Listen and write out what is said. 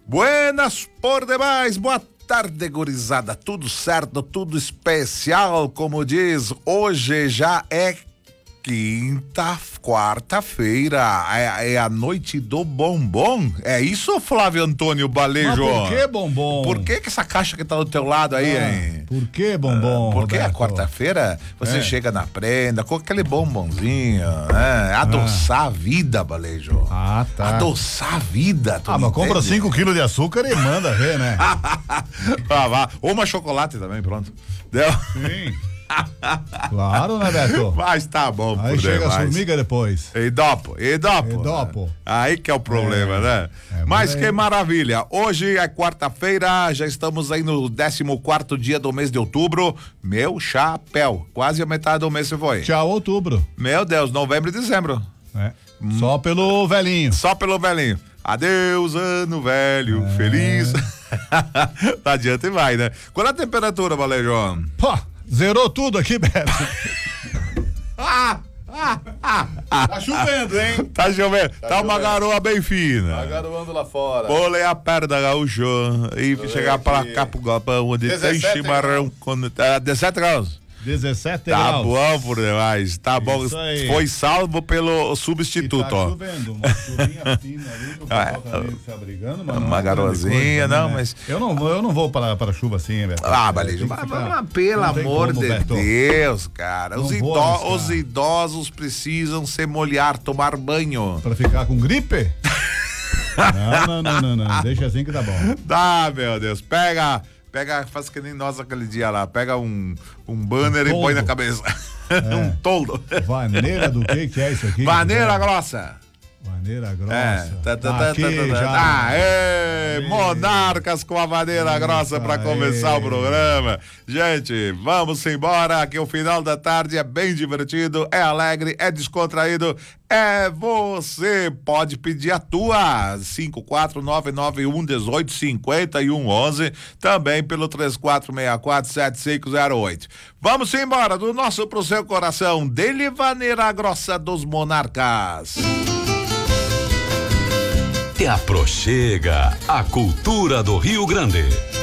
Buenas por demais, boa tarde, gurizada. Tudo certo, tudo especial, como diz. Hoje já é quarta-feira, é a noite do bombom. É isso, Flávio Antônio Balejo? Mas por que bombom? Por que essa caixa que tá do teu lado aí, hein? Por que bombom? Porque a Roberto? quarta-feira você chega na prenda com aquele bombonzinho, né? Adoçar a vida, Balejo. Ah, tá. Adoçar a vida. Mas compra 5 quilos de açúcar e manda ver, né? Vá. Uma chocolate também, pronto. Deu? Sim. Claro, né, Beto? Mas tá bom, Aí por chega demais. as formigas depois. Edopo. Aí que é o problema, né? Mas que maravilha. Hoje é quarta-feira, já estamos aí no 14º dia do mês de outubro. Meu chapéu, quase a metade do mês se foi. Tchau, outubro. Meu Deus, novembro e dezembro. Só pelo velhinho. Só pelo velhinho. Adeus, ano velho, feliz. Não adianta e vai, né? Qual é a temperatura, Valejão? Pô, zerou tudo aqui, Beto. Tá chovendo, hein? Tá chovendo. Tá uma garoa bem fina. Tá garoando lá fora. Pulei a perna gaúcho e chegar pra cá pro galpão onde tem chimarrão. 17 graus. 17 Tá graus. bom por demais. Tá bom. Isso aí. Foi salvo pelo substituto, Tá ó. chovendo, uma chuvinha fina ali, que o pessoal tá meio se abrigando, mas Uma garoazinha, não, mas. Eu não vou para chuva assim, Beto. Balejo, mas pelo amor de Deus, cara. Os idosos precisam se molhar, tomar banho. Pra ficar com gripe? Não. Deixa assim que tá bom. Meu Deus. Pega, faz que nem nós aquele dia lá. Pega um banner e põe na cabeça. Um toldo. Vaneira do que é isso aqui? Vaneira grossa. Vaneira grossa. Monarcas com a vaneira grossa pra começar o programa. Gente, vamos embora, que o final da tarde é bem divertido, é alegre, é descontraído. É você, pode pedir a tua 54991185111, também pelo 34647508. Vamos embora, do nosso pro seu coração, dele Vaneira Grossa dos Monarcas. Te aproxega a cultura do Rio Grande.